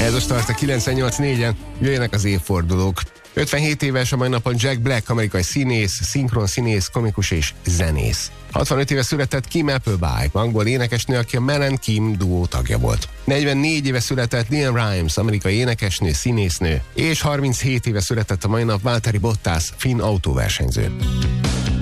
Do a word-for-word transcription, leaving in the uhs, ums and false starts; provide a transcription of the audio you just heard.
Ez a Start a kilencvennyolc négyen, jöjjenek az évfordulók. ötvenhét éves a mai napon Jack Black, amerikai színész, szinkron színész, komikus és zenész. hatvanöt éve született Kim Appleby, angol énekesnő, aki a Mel and Kim duó tagja volt. negyvennégy éve született Neil Rimes, amerikai énekesnő, színésznő, és harminchét éve született a mai nap Valtteri Bottas, finn autóversenyző.